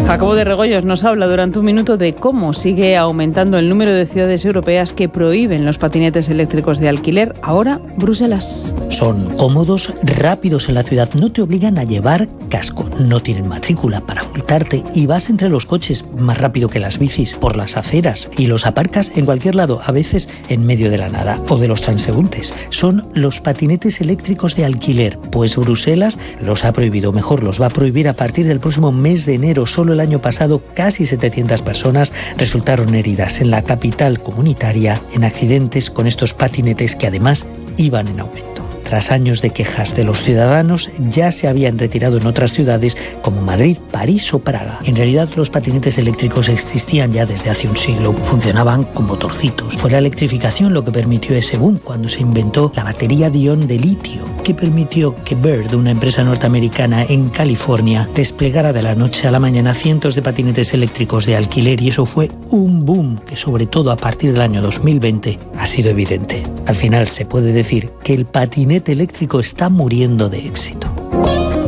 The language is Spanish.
Jacobo de Regoyos nos habla durante un minuto de cómo sigue aumentando el número de ciudades europeas que prohíben los patinetes eléctricos de alquiler. Ahora, Bruselas. Son cómodos, rápidos en la ciudad, no te obligan a llevar casco, no tienen matrícula para multarte y vas entre los coches más rápido que las bicis por las aceras y los aparcas en cualquier lado, a veces en medio de la nada o de los transeúntes. Son los patinetes eléctricos de alquiler, pues Bruselas los ha prohibido, mejor los va a prohibir a partir del próximo mes de enero. Solo el año pasado casi 700 personas resultaron heridas en la capital comunitaria en accidentes con estos patinetes que además iban en aumento. Tras años de quejas de los ciudadanos, ya se habían retirado en otras ciudades como Madrid, París o Praga. En realidad, los patinetes eléctricos existían ya desde hace un siglo. Funcionaban con motorcitos. Fue la electrificación lo que permitió ese boom cuando se inventó la batería de ion de litio, que permitió que Bird, una empresa norteamericana en California, desplegara de la noche a la mañana cientos de patinetes eléctricos de alquiler, y eso fue un boom que, sobre todo a partir del año 2020, ha sido evidente. Al final se puede decir que el patinete eléctrico está muriendo de éxito.